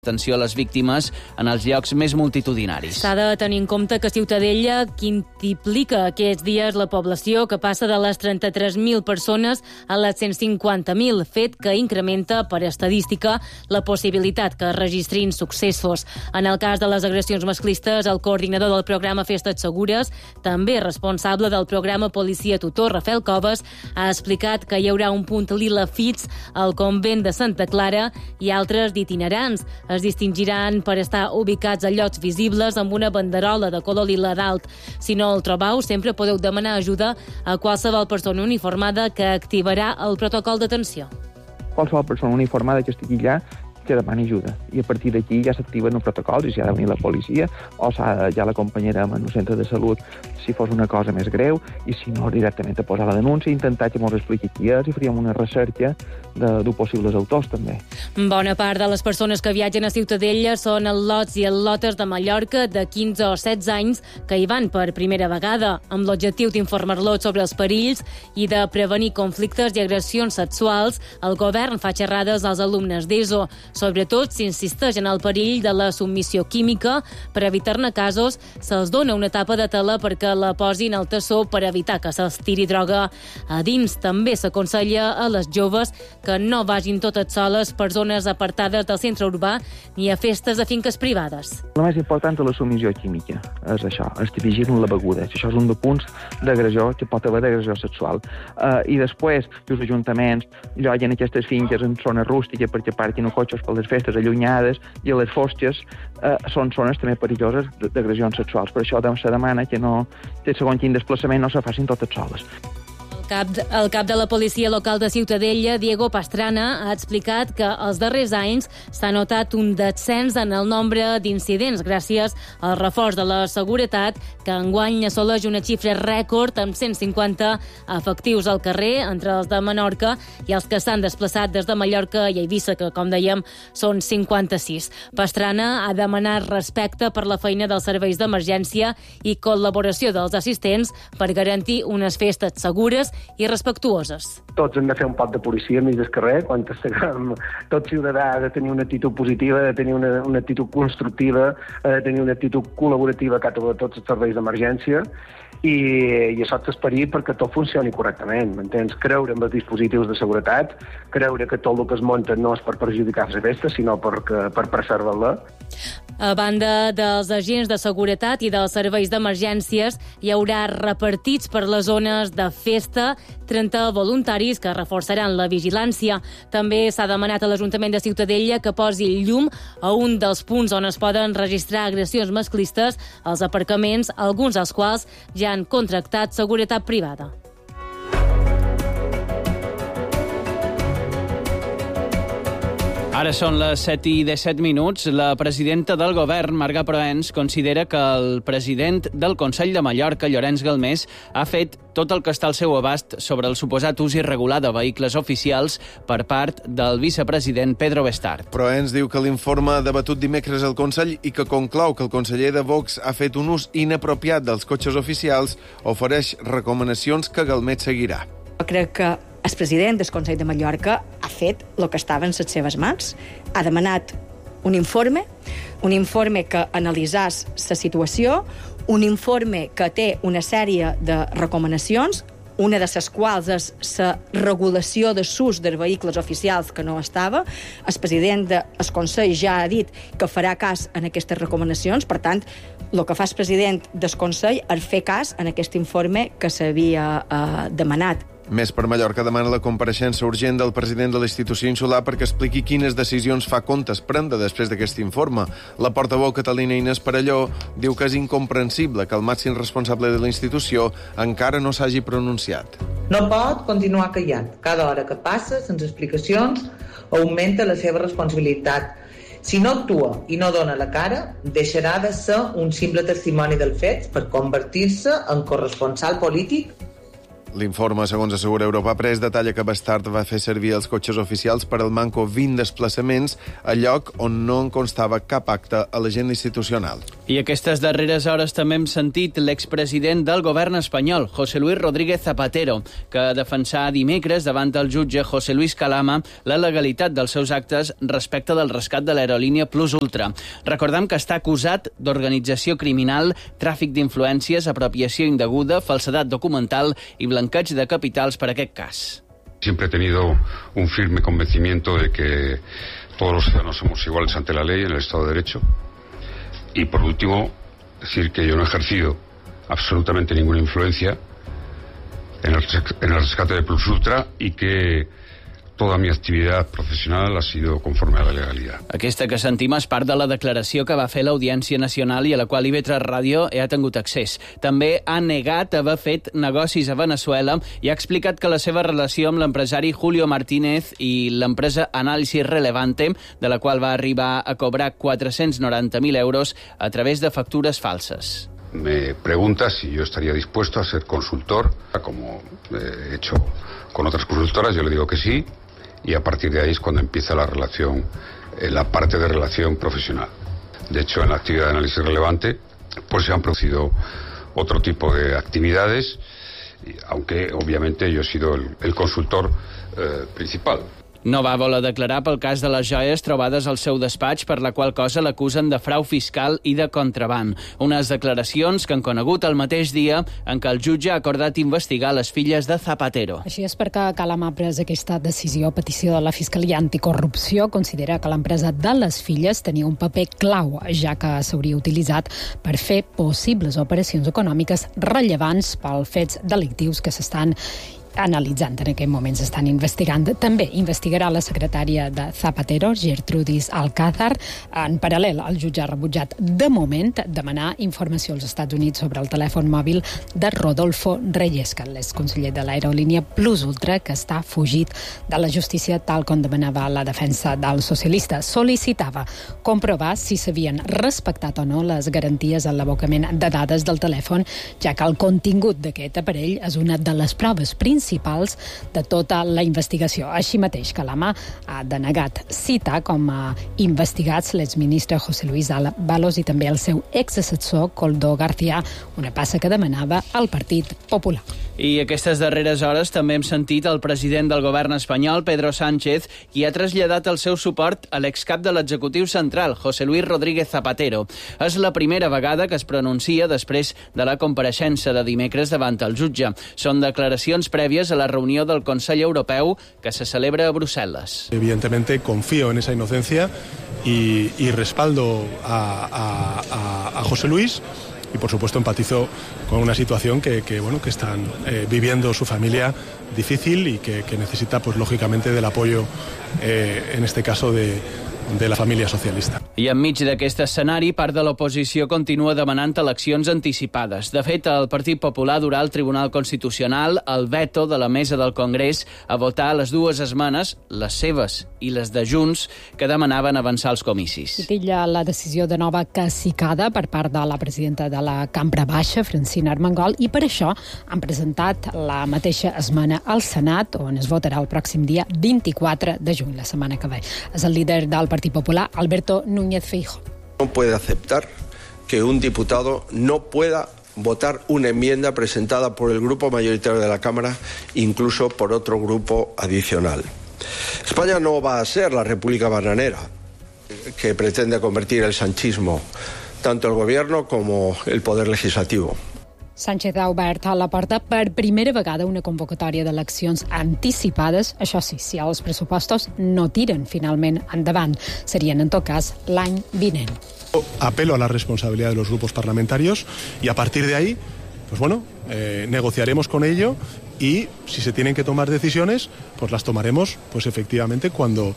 Atenció a les víctimes en els llocs més multitudinaris. S'ha de tenir en compte que Ciutadella quintuplica aquests dies la població, que passa de les 33.000 persones a les 150.000, fet que incrementa per estadística la possibilitat que es registrin successos. En el cas de les agressions masclistes, el coordinador del programa Festes Segures, també responsable del programa Policia Tutor, Rafael Coves, ha explicat que hi haurà un punt lila fix al convent de Santa Clara i altres d'itinerants. Es distingiran per estar ubicats a llocs visibles amb una banderola de color lila dalt. Si no el trobeu, sempre podeu demanar ajuda a qualsevol persona uniformada que activarà el protocol d'atenció. Qualsevol persona uniformada que estigui allà que demani ajuda. I a partir d'aquí ja s'activen els protocols i si ha de venir la policia o ja l'acompanyarem en un centre de salut si fos una cosa més greu i si no directament a posar la denúncia i intentar que ens expliqui qui és i faríem una recerca de possibles autors també. Bona part de les persones que viatgen a Ciutadella són al·lots i al·lotes de Mallorca de 15 o 16 anys que hi van per primera vegada, amb l'objectiu d'informar-los sobre els perills i de prevenir conflictes i agressions sexuals. El govern fa xerrades als alumnes d'ESO. Sobretot s'insisteix en el perill de la submissió química. Per evitar-ne casos, se'ls dona una tapa de tela perquè la posin al tassó per evitar que se'ls tiri droga a dins. També s'aconsella a les joves que no vagin totes soles per zones apartades del centre urbà ni a festes a finques privades. El més important de la submissió química és això, és que vigilen la beguda. Això és un dels punts d'agressió que pot haver d'agressió sexual. I després, els ajuntaments lloguen aquestes finques en zones rústiques perquè parquin cotxes per les festes allunyades i a les fosques són zones també perilloses d'agressions sexuals. Per això se demana que segons quin desplaçament no se facin totes soles. El cap de la policia local de Ciutadella, Diego Pastrana, ha explicat que els darrers anys s'ha notat un descens en el nombre d'incidents gràcies al reforç de la seguretat, que enguany assoleix una xifra rècord amb 150 efectius al carrer entre els de Menorca i els que s'han desplaçat des de Mallorca i Eivissa, que, com dèiem, són 56. Pastrana ha demanat respecte per la feina dels serveis d'emergència i col·laboració dels assistents per garantir unes festes segures i respectuoses. Tots hem de fer un pot de policia enmig del carrer, quan tot ciutadà ha de tenir una actitud positiva, ha de tenir una actitud constructiva, ha de tenir una actitud col·laborativa cap a tots els serveis d'emergència i això t'esperit perquè tot funcioni correctament, m'entens? Creure en els dispositius de seguretat, creure que tot el que es munta no és per perjudicar la festa, sinó per preservar-la. A banda dels agents de seguretat i dels serveis d'emergències, hi haurà repartits per les zones de festa 30 voluntaris que reforçaran la vigilància. També s'ha demanat a l'Ajuntament de Ciutadella que posi llum a un dels punts on es poden registrar agressions masclistes, als aparcaments, alguns dels quals ja han contractat seguretat privada. Ara són les 7:17. La presidenta del govern, Marga Proens, considera que el president del Consell de Mallorca, Llorenç Galmés, ha fet tot el que està al seu abast sobre el suposat ús irregular de vehicles oficials per part del vicepresident Pedro Bestart. Proens diu que l'informe ha debatut dimecres al Consell i que conclou que el conseller de Vox ha fet un ús inapropiat dels cotxes oficials, ofereix recomanacions que Galmés seguirà. Crec que el president del Consell de Mallorca ha fet el que estava en les seves mans. Ha demanat un informe que analitzés la situació, un informe que té una sèrie de recomanacions, una de les quals és la regulació de l'ús dels vehicles oficials que no estava. El president del Consell ja ha dit que farà cas en aquestes recomanacions, per tant, el que fa el president del Consell és fer cas en aquest informe que s'havia demanat. Més per Mallorca demana la compareixença urgent del president de l'institució insular perquè expliqui quines decisions fa comptes prendre després d'aquest informe. La portaveu Catalina Inés Perelló diu que és incomprensible que el màxim responsable de la institució encara no s'hagi pronunciat. No pot continuar callat. Cada hora que passa, sense explicacions, augmenta la seva responsabilitat. Si no actua i no dona la cara, deixarà de ser un simple testimoni dels fets per convertir-se en corresponsal polític. L'informe, segons assegura Europa Press, detalla que Bestart va fer servir els cotxes oficials per al manco 20 desplaçaments a lloc on no en constava cap acte a l'agenda institucional. I aquestes darreres hores també hem sentit l'expresident del govern espanyol, José Luis Rodríguez Zapatero, que defensà dimecres davant del jutge José Luis Calama la legalitat dels seus actes respecte del rescat de l'aerolínia Plus Ultra. Recordem que està acusat d'organització criminal, tràfic d'influències, apropiació indeguda, falsedat documental i blanqueig de capitals per aquest cas. Siempre he tenido un firme convencimiento de que todos los ciudadanos somos iguales ante la ley en el Estado de Derecho. Y por último, decir que yo no he ejercido absolutamente ninguna influencia en el rescate de Plus Ultra y que toda mi actividad professional ha sido conforme a la legalitat. Aquesta que sentim és part de la declaració que va fer l'Audiència Nacional i a la qual IB3 Ràdio ha tingut accés. També ha negat haver fet negocis a Venezuela i ha explicat que la seva relació amb l'empresari Julio Martínez i l'empresa Análisis Relevante, de la qual va arribar a cobrar 490.000 euros a través de factures falses. Me pregunta si yo estaría dispuesto a ser consultor, como he hecho con otras consultoras, yo le digo que sí, y a partir de ahí es cuando empieza la relación, la parte de relación profesional. De hecho, en la actividad de análisis relevante, pues se han producido otro tipo de actividades, aunque obviamente yo he sido el consultor principal. No va voler declarar pel cas de les joies trobades al seu despatx, per la qual cosa l'acusen de frau fiscal i de contraban. Unes declaracions que han conegut el mateix dia en què el jutge ha acordat investigar les filles de Zapatero. Així és perquè Calama ha pres aquesta decisió a petició de la Fiscalia Anticorrupció. Considera que l'empresa de les filles tenia un paper clau, ja que s'hauria utilitzat per fer possibles operacions econòmiques rellevants pels fets delictius que s'estan analitzant en aquest moment, s'estan investigant. També investigarà la secretària de Zapatero, Gertrudis Alcázar. En paral·lel, el jutge ha rebutjat de moment demanar informació als Estats Units sobre el telèfon mòbil de Rodolfo Reyes, que és conseller de l'aerolínia Plus Ultra, que està fugit de la justícia, tal com demanava la defensa del socialista. Sol·licitava comprovar si s'havien respectat o no les garanties en l'abocament de dades del telèfon, ja que el contingut d'aquest aparell és una de les proves principals de tota la investigació. Així mateix, Calama ha denegat citar com a investigats l'exministre José Luis Ábalos i també el seu exassessor Koldo García, una passa que demanava el Partit Popular. I aquestes darreres hores també hem sentit el president del govern espanyol, Pedro Sánchez, qui ha traslladat el seu suport a l'excap de l'executiu central, José Luis Rodríguez Zapatero. És la primera vegada que es pronuncia després de la compareixença de dimecres davant el jutge. Són declaracions prèvies a la reunió del Consell Europeu que se celebra a Bruselas. Evidentemente confío en esa inocencia y respaldo a José Luis y por supuesto empatizo con una situación que están viviendo su familia difícil y que necesita pues lógicamente del apoyo en este caso de la família socialista. I enmig d'aquest escenari, part de l'oposició continua demanant eleccions anticipades. De fet, el Partit Popular durà al Tribunal Constitucional el veto de la mesa del Congrés a votar les dues esmenes, les seves i les de Junts, que demanaven avançar els comicis. I tilla la decisió de nova cacicada per part de la presidenta de la Cambra Baixa, Francina Armengol, i per això han presentat la mateixa esmena al Senat, on es votarà el pròxim dia 24 de juny, la setmana que ve. És el líder del Partit Popular, Alberto Núñez Feijóo. No puede aceptar que un diputado no pueda votar una enmienda presentada por el grupo mayoritario de la Cámara, incluso por otro grupo adicional. España no va a ser la república bananera que pretende convertir el sanchismo, tanto el gobierno como el poder legislativo. Sánchez ha obert a la porta per primera vegada una convocatòria d'eleccions anticipades, això sí, si els pressupostos no tiren finalment endavant. Serien, en tot cas, l'any vinent. Apelo a la responsabilidad de los grupos parlamentarios y a partir de ahí, pues bueno, negociaremos con ello y si se tienen que tomar decisiones, pues las tomaremos pues efectivamente cuando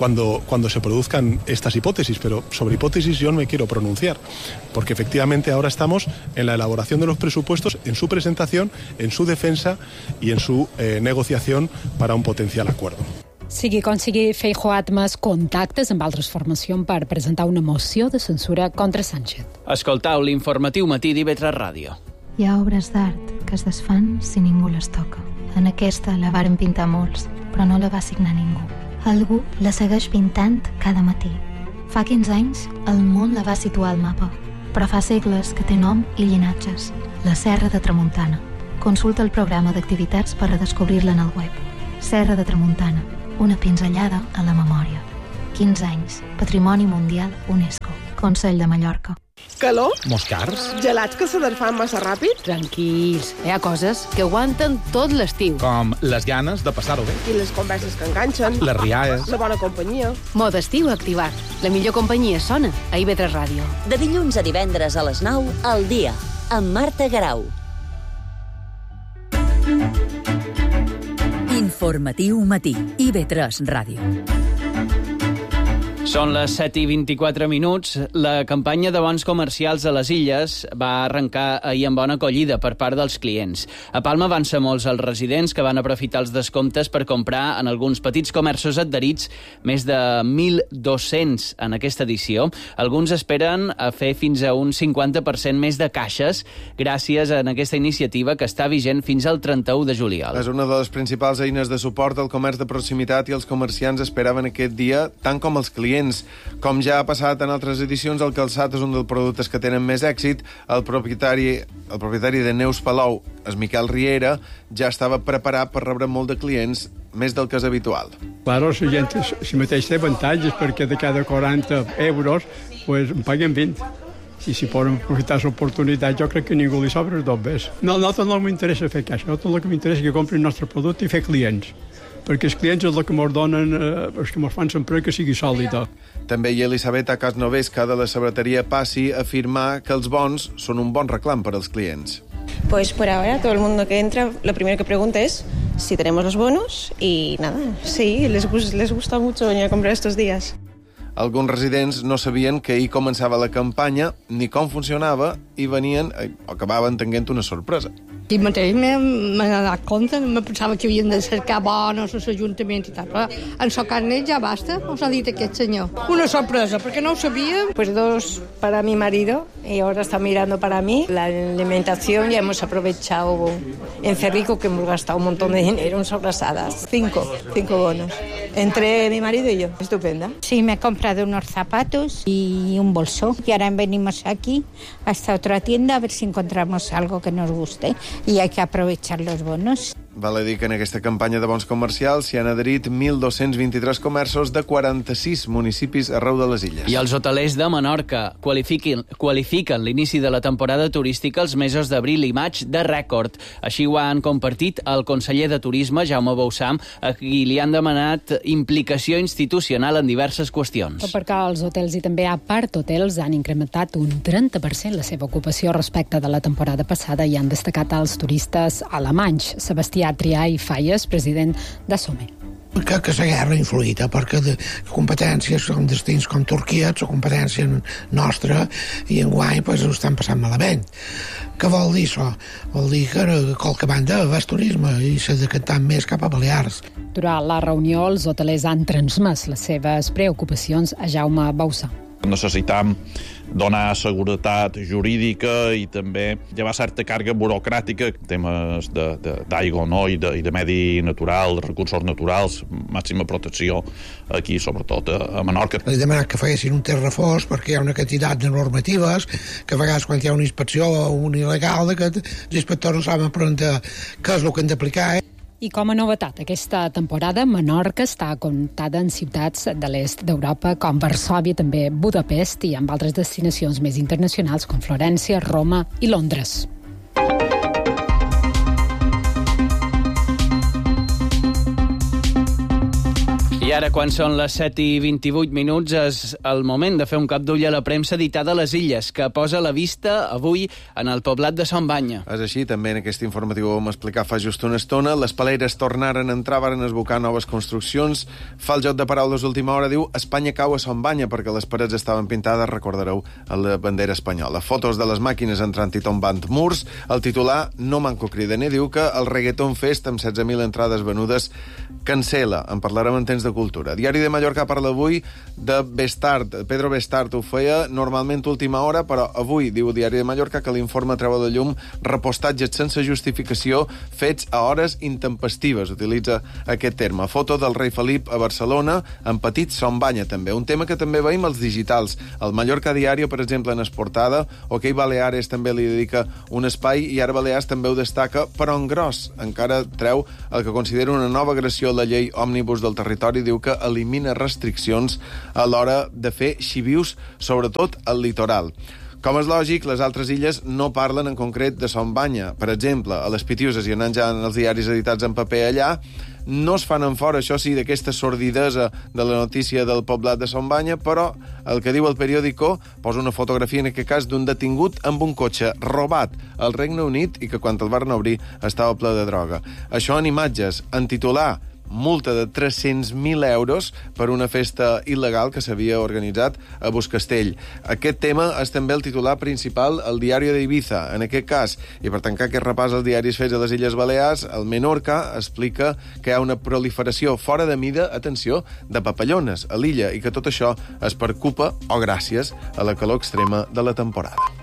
se produzcan estas hipótesis, pero sobre hipótesis yo no me quiero pronunciar, porque efectivamente ahora estamos en la elaboración de los presupuestos, en su presentación, en su defensa y en su negociación para un potencial acuerdo. Sigui com sigui, Feijóo ha admès contactes amb altres formacions per presentar una moció de censura contra Sánchez. Escoltau l'informatiu matí d'IV3 Ràdio. Hi ha obres d'art que es desfan si ningú les toca. En aquesta la varen pintar molts, però no la va signar ningú. Algú la segueix pintant cada matí. Fa 15 anys, el món la va situar al mapa. però fa segles que té nom i llinatges. La Serra de Tramuntana. Consulta el programa d'activitats per redescobrir-la en el web. Serra de Tramuntana, una pinzellada a la memòria. 15 anys, Patrimoni Mundial UNESCO. Consell de Mallorca. Calor? Molts cars? Gelats que se desfan massa ràpid? Tranquils, hi ha coses que aguanten tot l'estiu. Com les ganes de passar-ho bé. I les converses que enganxen. Les rialles. La bona companyia. Mode estiu activat. La millor companyia sona a IB3 Ràdio. De dilluns a divendres a les 9, al dia, amb Marta Garau. Informatiu matí, IB3 Ràdio. Són les 7:24. La campanya de bons comercials a les Illes va arrencar ahir amb bona acollida per part dels clients. A Palma van ser molts els residents que van aprofitar els descomptes per comprar en alguns petits comerços adherits, més de 1.200 en aquesta edició. Alguns esperen a fer fins a un 50% més de caixes gràcies a aquesta iniciativa que està vigent fins al 31 de juliol. És una de les principals eines de suport al comerç de proximitat i els comerciants esperaven aquest dia, tant com els clients. Com ja ha passat en altres edicions, el calçat és un dels productes que tenen més èxit. El propietari de Neus Palou, el Miquel Riera, ja estava preparat per rebre molt de clients, més del que és habitual. Claro, la gent si mateix té avantatges perquè de cada 40 euros pues, en paguen 20. I si poden aprofitar l'oportunitat, jo crec que a ningú li sobra els dos bes. No, a nosaltres no m'interessa fer caixa, a nosaltres el que m'interessa és que comprin el nostre producte i fer clients. Perquè els clients és el que ens donen, els que ens fan sempre que sigui sòlida. També hi ha Elisabetta Casnovesca de la sabreteria Passi a afirmar que els bons són un bon reclam per als clients. Pues por ahora todo el mundo que entra, lo primero que pregunta es si tenemos los bonos y nada, sí, les gusta mucho venir a comprar estos días. Alguns residents no sabien que ahir començava la campanya ni com funcionava i venien o acabaven tenint una sorpresa. I mateix m'he donat compte, me pensava que havien de cercar bonos als ajuntaments i tal, però en el carnet ja basta, us ha dit aquest senyor. Una sorpresa, perquè no ho sabíem. Pues 2 para mi marido y ahora está mirando para mí. La alimentación ya hemos aprovechado en Cerrico, que hemos gastado un montón de dinero en sobrasadas. 5 bonos. Entre mi marido y yo. Estupenda. Sí, me he comprado unos zapatos y un bolso. Y ahora venimos aquí a esta otra tienda a ver si encontramos algo que nos guste. Y hay que aprovechar los bonos. Val a dir que en aquesta campanya de bons comercials s'hi han adherit 1.223 comerços de 46 municipis arreu de les illes. I els hotelers de Menorca qualifiquen l'inici de la temporada turística els mesos d'abril i maig de rècord. Així ho han compartit el conseller de Turisme, Jaume Bausam, a qui li han demanat implicació institucional en diverses qüestions. Perquè els hotels i també Apart Hotels han incrementat un 30% la seva ocupació respecte de la temporada passada i han destacat els turistes alemanys. Sebastià Trià i Falles, president de SOME. Que la guerra ha influït, perquè de competències són destins com Turquia, la competència nostra, i enguany pues, ho estan passant malament. Què vol dir això? Vol dir que qualque banda va al turisme i s'ha decantat més cap a Balears. Durant la reunió, els hotelers han transmès les seves preocupacions a Jaume Bausam. Necessitam donar seguretat jurídica i també llevar certa càrrega burocràtica, temes d'aigua i de medi natural, de recursos naturals, màxima protecció aquí, sobretot a Menorca. He demanat que fessin un terrefós perquè hi ha una quantitat de normatives que a vegades quan hi ha una inspecció o un il·legal que els inspectors no saben què és el que han d'aplicar. I com a novetat, aquesta temporada Menorca està comptada en ciutats de l'est d'Europa com Varsòvia, també Budapest i amb altres destinacions més internacionals com Florència, Roma i Londres. I ara, quan són les 7:28, és el moment de fer un cop d'ull a la premsa editada a les Illes, que posa la vista avui en el poblat de Son Banya. És així, també en aquest informatiu ho vam explicar fa just una estona. Les paleres tornaren a entrar, varen esbocar noves construccions. Fa el joc de paraules última hora, diu Espanya cau a Son Banya, perquè les parets estaven pintades, recordareu, a la bandera espanyola. Fotos de les màquines entrant i tombant murs. El titular, no manco cridaner, diu que el Reggaeton Fest, amb 16.000 entrades venudes, cancela. En parlarem en temps de de Cultura. Diari de Mallorca parla avui de Bestart. Pedro Bestart ho feia normalment última hora, però avui diu Diari de Mallorca que l'informe treu de llum repostatges sense justificació fets a hores intempestives. Utilitza aquest terme. Foto del rei Felip a Barcelona, en petit son banya també. Un tema que també veiem als digitals. El Mallorca Diario, per exemple, en Esportada, OK Baleares també li dedica un espai i ara Balears també ho destaca, però en gros. Encara treu el que considera una nova agressió a la llei òmnibus del territori. Diu que elimina restriccions a l'hora de fer xivius, sobretot al litoral. Com és lògic, les altres illes no parlen en concret de Son Banya. Per exemple, a les Pitiuses, i anant ja en els diaris editats en paper allà, no es fan en fora, això sí, d'aquesta sordidesa de la notícia del poblat de Son Banya, però el que diu el periòdico posa una fotografia, en aquest cas, d'un detingut amb un cotxe robat al Regne Unit i que quan el van obrir estava ple de droga. Això en imatges, en titular, multa de 300.000 euros per una festa il·legal que s'havia organitzat a Buscastell. Aquest tema és també el titular principal al Diari d'Ibiza. En aquest cas, i per tancar aquest repàs als diaris fets a les Illes Balears, el Menorca explica que hi ha una proliferació fora de mida, atenció, de papallones a l'illa i que tot això es per culpa o gràcies a la calor extrema de la temporada.